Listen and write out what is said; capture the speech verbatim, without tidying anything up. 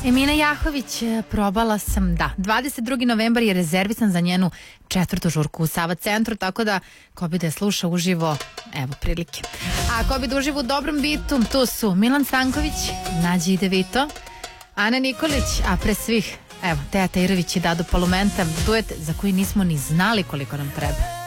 Emina Jahović, probala sam, da, dvadeset drugi novembar je rezervisan za njenu četvrtu žurku u Sava centru, tako da ko bi da je sluša uživo, evo prilike. A ko bi da uživo u dobrom bitu, tu su Milan Stanković, Nađi i Devito, Ana Nikolić, a pre svih, evo, Teja Tajirović i Dado Palomenta, duet za koji nismo ni znali koliko nam treba.